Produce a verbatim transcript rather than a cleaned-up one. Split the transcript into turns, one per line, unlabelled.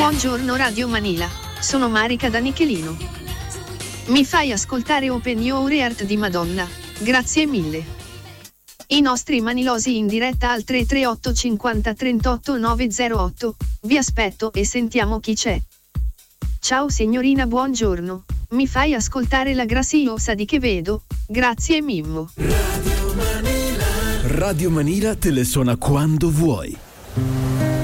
Buongiorno Radio Manila, sono Marica da Nichelino. Mi fai ascoltare Open Your Heart di Madonna, grazie mille. I nostri manilosi in diretta al tre tre otto cinquanta trentotto novecentotto, vi aspetto e sentiamo chi c'è. Ciao signorina, buongiorno, mi fai ascoltare la Graciosa di Quevedo, grazie Mimmo.
Radio Manila. Radio Manila te le suona quando vuoi.